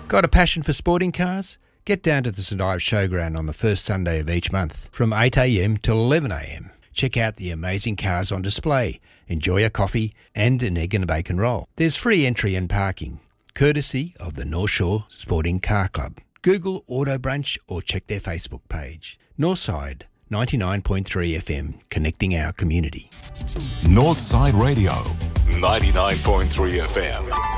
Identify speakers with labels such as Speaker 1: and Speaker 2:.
Speaker 1: Got a passion for sporting cars? Get down to the St Ives Showground on the first Sunday of each month from 8am till 11am. Check out the amazing cars on display, enjoy a coffee and an egg and a bacon roll. There's free entry and parking, courtesy of the North Shore Sporting Car Club. Google Auto Brunch or check their Facebook page. Northside 99.3 FM, connecting our community.
Speaker 2: Northside Radio, 99.3 FM.